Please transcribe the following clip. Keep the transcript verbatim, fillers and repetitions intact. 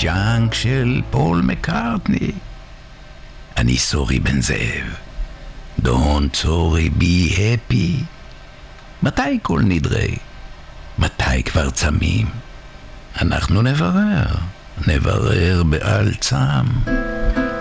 ג'אנק של פול מקארטני. אני סורי בן זאב. Don't sorry, be happy. מתי כל נדרי? מתי כבר צמים? אנחנו נברר, נברר בעל צם.